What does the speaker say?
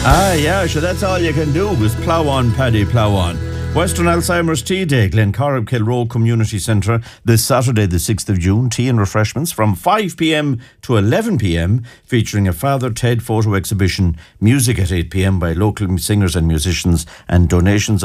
Yeah, sure, that's all you can do is plough on, Paddy, plough on. Western Alzheimer's Tea Day, Glencorrib Kilroe Community Centre, this Saturday, the 6th of June. Tea and refreshments from 5 p.m. to 11 p.m, featuring a Father Ted photo exhibition, music at 8 p.m. by local singers and musicians, and donations